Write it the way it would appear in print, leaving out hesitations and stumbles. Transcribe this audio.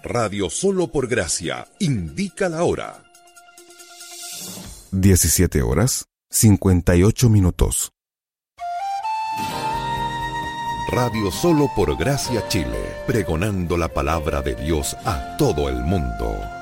Radio Solo por Gracia indica la hora. 17:58. Radio Solo por Gracia Chile, pregonando la palabra de Dios a todo el mundo.